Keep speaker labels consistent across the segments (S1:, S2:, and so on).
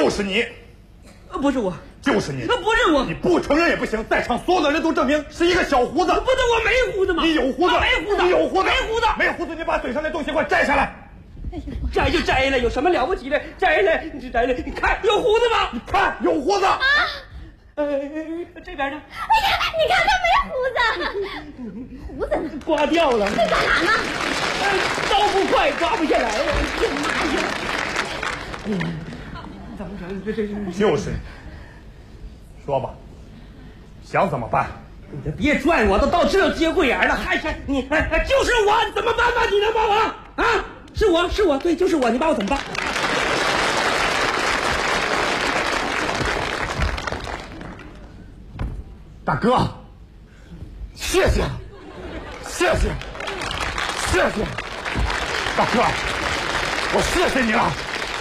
S1: 就是你。
S2: 不是我，
S1: 就是你。
S2: 不是我。
S1: 你不承认也不行，在场所有的人都证明是一个小胡子。
S2: 不是我没胡子吗？
S1: 你有胡子，
S2: 没胡子，
S1: 你有胡子，
S2: 没胡子，
S1: 没胡子，你把嘴上那东西给我摘下来。
S2: 摘就摘了，有什么了不起的？摘了，你摘了，你看有胡子吗？
S1: 你看有胡子。
S2: 这边呢？
S3: 哎呀，你看他没胡子，胡子呢？
S2: 刮掉了。
S3: 在干嘛呢？
S2: 刀不快，刮不下来。
S3: 干嘛呀？
S2: 怎么整？这
S1: 就是说吧，想怎么办？
S2: 你别拽我，都到这节骨眼了，还是你就是我，怎么办吧？你能帮我啊？是我，对，就是我，你把我怎么办？
S1: 大哥，谢谢，大哥，我谢谢你了。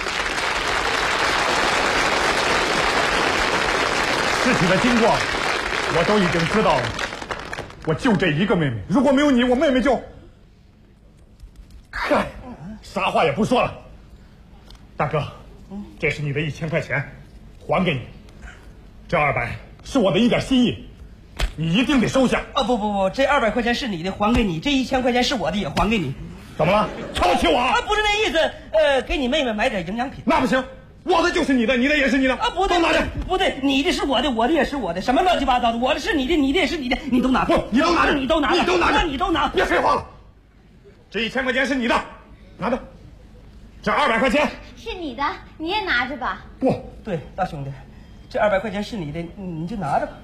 S1: 事情的经过我都已经知道了，我就这一个妹妹，如果没有你，我妹妹就……嗨，啥话也不说了。大哥，这是你的1000块钱，还给你。这200是我的一点心意，你一定得收下。
S2: 不，这200块钱是你的，还给你；这1000块钱是我的，也还给你。
S1: 怎么了？瞧不起我？
S2: 不是那意思，给你妹妹买点营养品。
S1: 那不行，我的就是你的，你的也是你的。
S2: 不对，
S1: 都拿着。
S2: 不对，你的是我的，我的也是我的，什么乱七八糟的？我的是你的，你的也是你的，你都拿。
S1: 不，你都拿着，
S2: 你都拿，你都拿。
S1: 别废话了，这1000块钱是你的，拿着。这200块钱
S3: 是你的，你也拿着吧。
S1: 不
S2: 对，大兄弟，这200块钱是你的，你就拿着吧。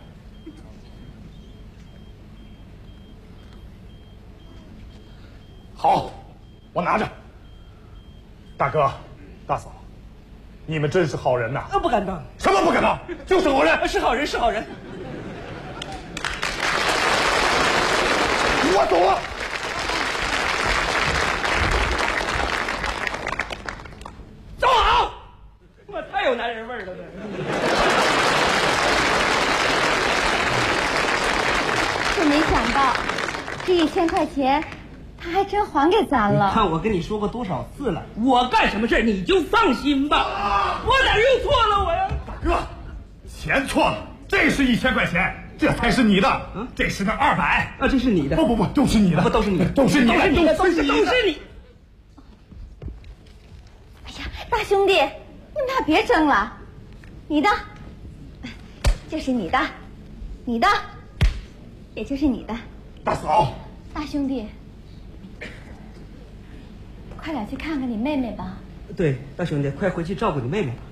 S1: 好，我拿着。大哥，大嫂，你们真是好人呐！
S2: 不敢当。
S1: 什么不敢当？就是好人。
S2: 是好人，是好人。
S1: 我走了。
S2: 走好！我太有男人味儿了，
S3: 真没想到，这1000块钱，他还真还给咱了。
S2: 看我跟你说过多少次了，我干什么事你就放心吧。我哪又错了我呀？
S1: 大哥，钱错了，这是1000块钱，这才是你的。这是那200。
S2: 这是你的。
S1: 不，都是你的。
S2: 不，都是你的，
S1: 都是你的，
S2: 都是你。
S3: 哎呀，大兄弟，你们俩别争了，你的，这是你的，你的，也就是你的。
S1: 大嫂，
S3: 大兄弟，快点去看看你妹妹吧。
S2: 对，大兄弟，快回去照顾你妹妹吧。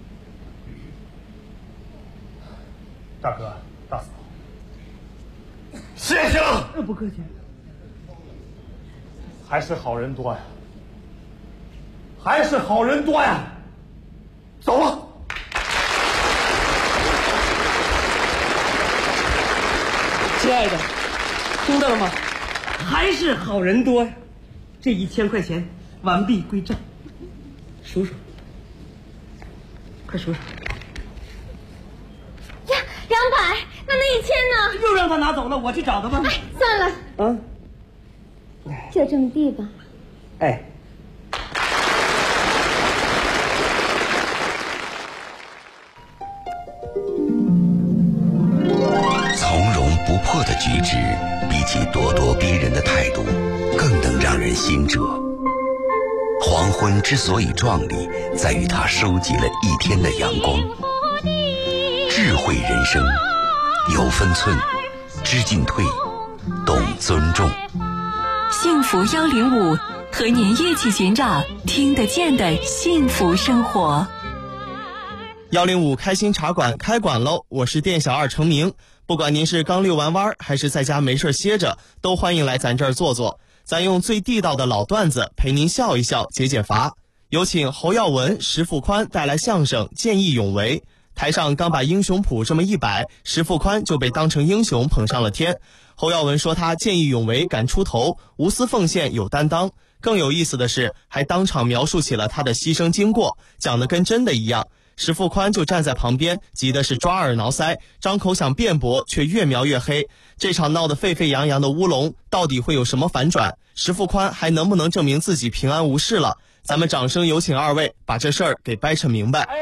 S1: 大哥，大嫂，谢谢了。
S2: 不客气。
S1: 还是好人多呀，还是好人多呀。走了。
S2: 亲爱的，听到了吗？还是好人多呀。这1000块钱完璧归赵，数数，快数数。
S3: 呀，200，那1000呢？
S2: 又让他拿走了，我去找他吧。
S3: 哎，算了，就这么地吧。
S2: 哎。
S4: 从容不迫的举止，比起咄咄逼人的态度，更能让人心折。黄昏之所以壮丽，在于它收集了一天的阳光。智慧人生，有分寸，知进退，懂尊重。
S5: 幸福105和您一起寻找听得见的幸福生活。
S6: 105开心茶馆开馆喽！我是店小二程明。不管您是刚遛完弯还是在家没事歇着，都欢迎来咱这儿坐坐。咱用最地道的老段子陪您笑一笑，解解乏。有请侯耀文、石富宽带来相声见义勇为。台上刚把英雄谱这么一摆，石富宽就被当成英雄捧上了天。侯耀文说他见义勇为，敢出头，无私奉献，有担当。更有意思的是，还当场描述起了他的牺牲经过，讲得跟真的一样。石富宽就站在旁边，急的是抓耳挠腮，张口想辩驳，却越描越黑。这场闹得沸沸扬扬的乌龙，到底会有什么反转？石富宽还能不能证明自己平安无事了？咱们掌声有请2位，把这事儿给掰扯明白。